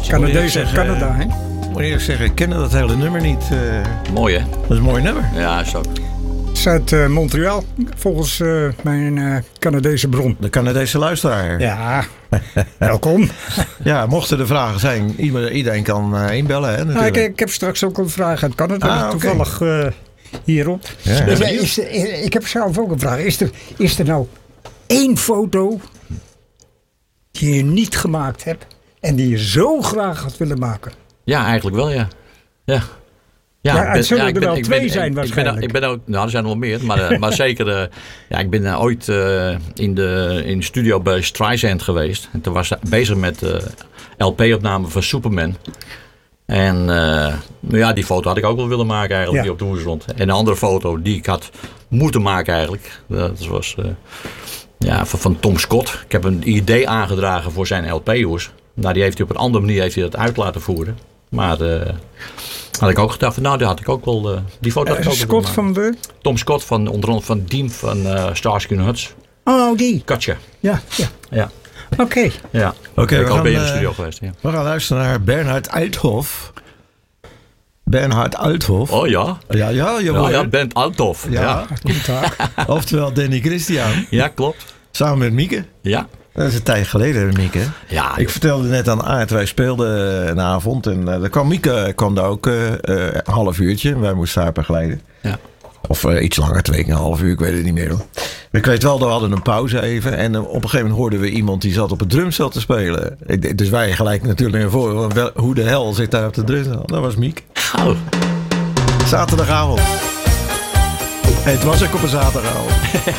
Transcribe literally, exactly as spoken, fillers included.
Canadees uit Canada, hè? Moet ik eerlijk zeggen, ik ken dat hele nummer niet. Uh, Mooi, hè? Dat is een mooi nummer. Ja, is ook. Het is uit uh, Montreal, volgens uh, mijn uh, Canadese bron. De Canadese luisteraar. Ja, welkom. Ja, mochten er vragen zijn, iedereen kan uh, inbellen, hè, nou, ik, ik heb straks ook een vraag uit Canada, ah, toevallig okay. uh, hierop. Ja, dus, ja. Is er, ik heb zelf ook een vraag. Is er, is er nou één foto die je niet gemaakt hebt en die je zo graag had willen maken? Ja, eigenlijk wel, ja. Ja. Ja, ja, het zullen ja, er ben, wel twee ben, zijn waarschijnlijk. Ik ben, ik ben ook, nou, er zijn er wel meer, maar, uh, maar zeker, uh, ja, ik ben uh, ooit uh, in, de, in de studio bij Streisand geweest. En toen was hij bezig met uh, L P-opname van Superman. En uh, nou ja, die foto had ik ook wel willen maken eigenlijk, ja. Die op de hoes stond. En een andere foto die ik had moeten maken eigenlijk, dat was uh, ja, van, van Tom Scott. Ik heb een idee aangedragen voor zijn L P-hoes. Nou, die heeft hij op een andere manier heeft hij dat uit laten voeren. Maar uh, had ik ook gedacht, van, nou, die had ik ook wel. Uh, die foto had ik uh, ook Scott van de? Tom Scott van onder andere van Diem van uh, Starsky and Hutch. Oh, die. Katja. Ja, ja. Ja. Oké. Okay. Ja. Oké. Okay, ik ben al in de studio geweest. Ja. We gaan luisteren naar Bernhard Althoff. Bernhard Althoff. Oh ja. Ja, ja, ja, ja Bernd Althoff. Ja. ja. Oftewel Danny Christian. Ja, klopt. Samen met Mieke. Ja. Dat is een tijd geleden, Mieke. Ja, ik vertelde net aan Aart, wij speelden een avond en uh, kwam Mieke kwam daar ook uh, uh, een half uurtje. Wij moesten haar begeleiden. Ja. Of uh, iets langer, twee keer een half uur, ik weet het niet meer. Hoor. Ik weet wel, we hadden een pauze even. En uh, op een gegeven moment hoorden we iemand die zat op het drumstel te spelen. Ik, dus wij gelijk natuurlijk naar voren. Wel, hoe de hel zit daar op de drumstel? Dat was Mieke. Oh. Zaterdagavond. En het was ook op een zaterdagavond.